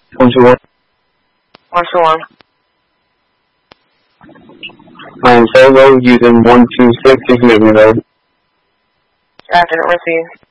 121. 121. I'm Solo using 126, you can let me know. I didn't receive.